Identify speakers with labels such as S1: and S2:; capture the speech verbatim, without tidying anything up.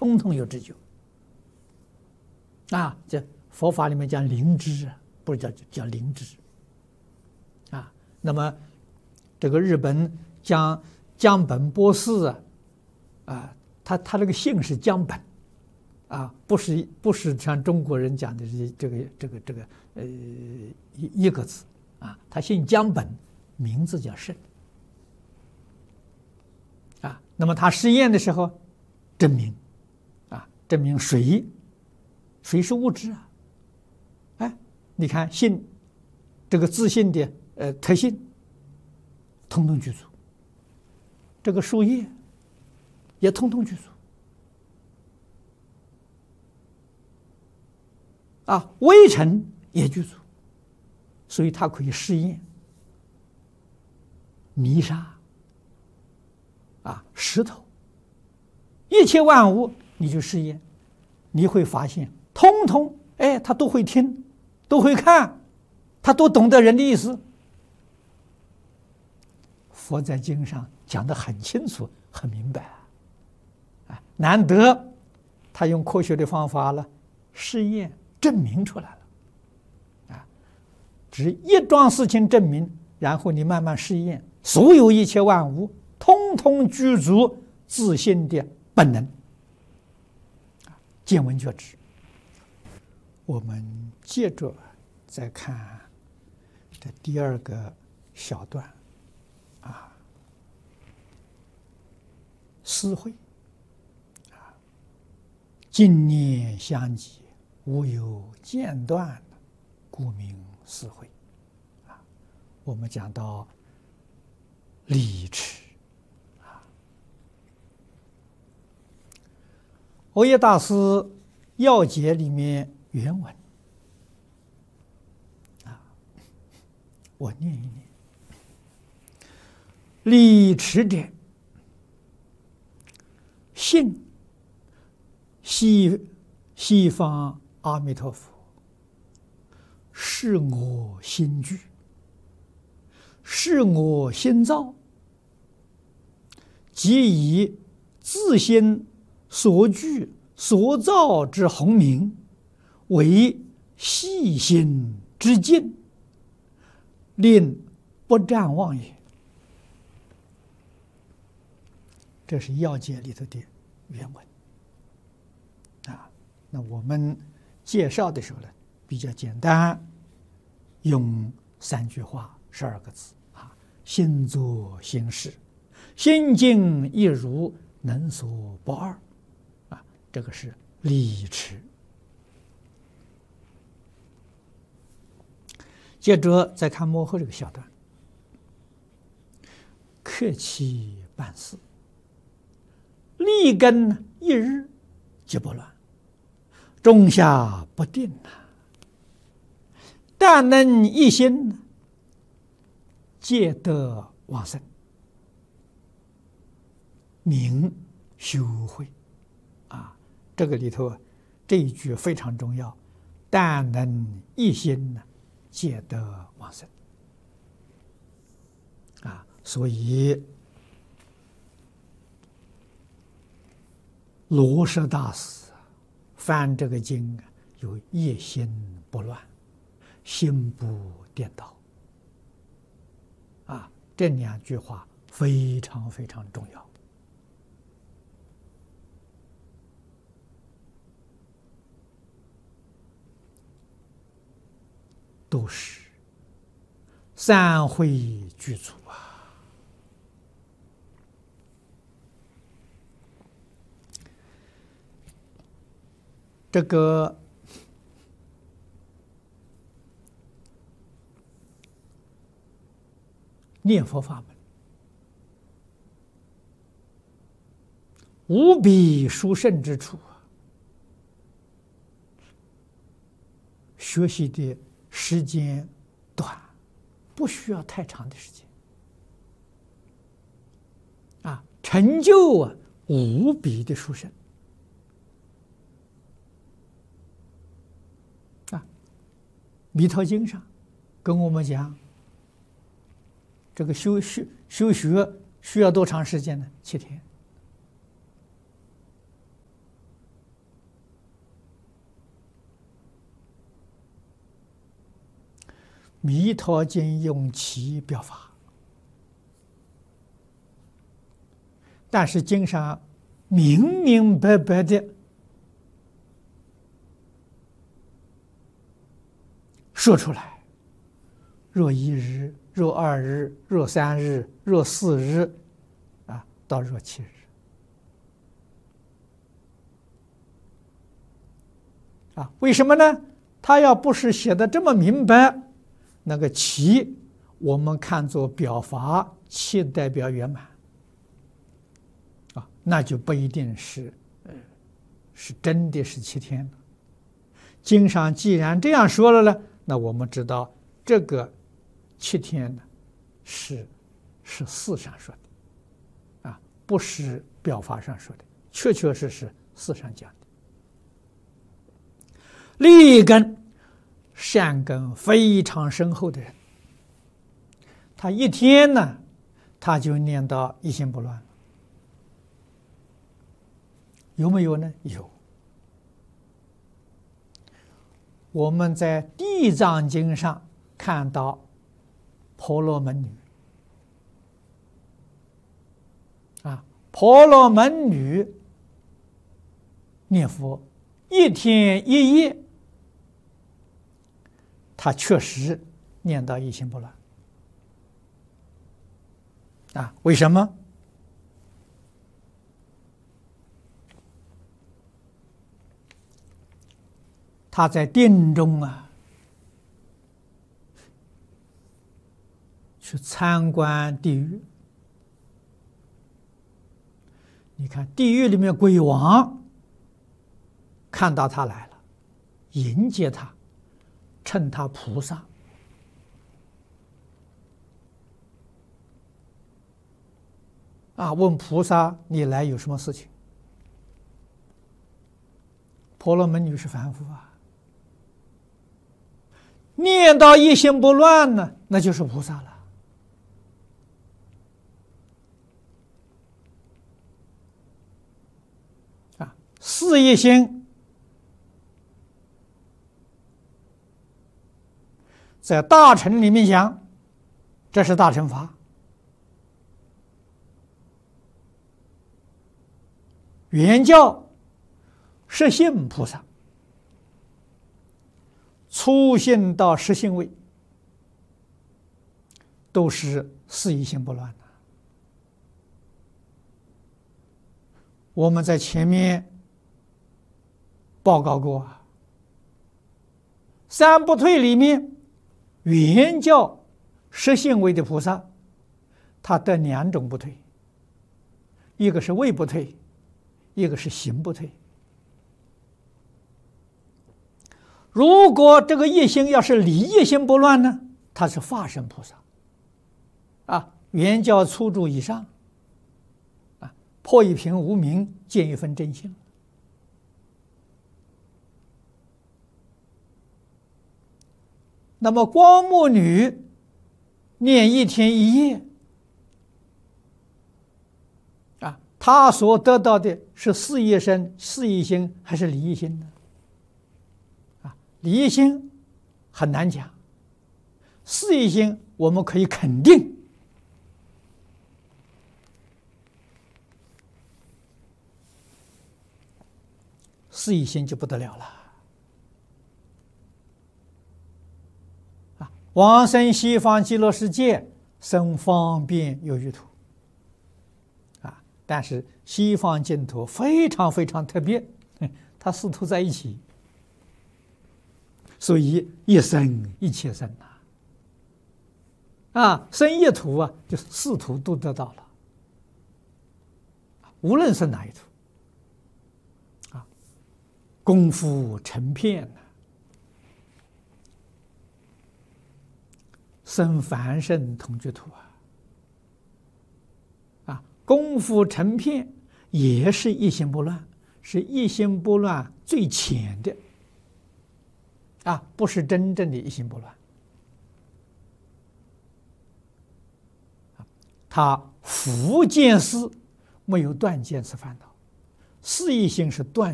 S1: 通通有知觉。啊，这佛法里面讲灵知，不是叫叫灵知。啊，那么这个日本江江本博士啊，啊，他他这个姓是江本，啊，不是不是像中国人讲的这个这个这个呃一一个字啊，他姓江本，名字叫慎。啊，那么他实验的时候证明，啊，证明水。水是物质啊，哎，你看性这个自性的呃特性，通通具足。这个树叶也通通具足。啊，微尘也具足，所以它可以试验泥沙啊、石头，一切万物你去试验，你会发现。通通，哎，他都会听，都会看，他都懂得人的意思。佛在经上讲得很清楚、很明白啊，难得他用科学的方法了，试验证明出来了，啊，只一桩事情证明，然后你慢慢试验，所有一切万物通通具足自性的本能，啊，见闻觉知。我们接着再看这第二个小段，啊，思慧，啊，经念相继，无有间断，故名思慧。啊，我们讲到理持，啊，欧耶大师要解里面。原文啊，我念一念。理持者，信西西方阿弥陀佛，是我心具，是我心造，即以自心所具所造之宏名。为细心之境，令不占妄也。这是要解里头的原文啊。那我们介绍的时候呢，比较简单，用三句话，十二个字啊：心作心事，心静一如，能所不二。啊，这个是理持。接着再看幕后这个小段，客气办事，立根一日即不乱，中下不定呐。但能一心，皆得往生，名修慧。啊，这个里头这一句非常重要，但能一心呢。皆得往生啊，所以罗什大师翻这个经啊，有一心不乱，心不颠倒啊，这两句话非常非常重要。都是三慧具足啊！这个念佛法门无比殊胜之处啊！学习的时间短，不需要太长的时间啊，成就啊无比的殊胜啊！《弥陀经》上跟我们讲，这个修修修学需要多长时间呢？七天弥陀经用其表法，但是经上明明白白的说出来：若一日，若二日，若三日，若四日，啊，到若七日。啊，为什么呢？他要不是写的这么明白，那个七我们看作表法，七代表圆满，啊，那就不一定是，呃，是真的是七天了。经上既然这样说了呢，那我们知道这个七天呢，是是事上说的，啊，不是表法上说的，确确实实事上讲的。立根善根非常深厚的人，他一天呢，他就念到一心不乱了，有没有呢？有。我们在《地藏经》上看到婆罗门女啊，婆罗门女念佛一天一夜，他确实念到一心不乱啊。为什么？他在定中啊，去参观地狱。你看地狱里面鬼王看到他来了，迎接他，称他菩萨。啊，问菩萨你来有什么事情？婆罗门女是凡夫啊，念到一心不乱呢，那就是菩萨了。啊，四一心在大乘里面讲，这是大乘法。原教实性菩萨，初信到实性位，都是四一心不乱的。我们在前面报告过，三不退里面，原教实性位的菩萨，他得两种不退，一个是位不退，一个是行不退。如果这个一心要是离一心不乱呢，他是法身菩萨，啊，原教初住以上，啊，破一品无明，见一分真性。那么光目女念一天一夜，啊，他所得到的是四一身、四一心还是离一心呢？离一心很难讲，四一心我们可以肯定，四一心就不得了了。啊，往生西方极乐世界，生方便有余土。啊，但是西方净土非常非常特别，它四土在一起。所以一生一切生呐，啊，生一土啊，就四土都得到了，无论是哪一土，啊，功夫成片呐，生凡圣同居土啊，啊，功夫成片也是一心不乱，是一心不乱最浅的。啊，不是真正的一心不乱，他福见思没有断见思烦恼，四一心是断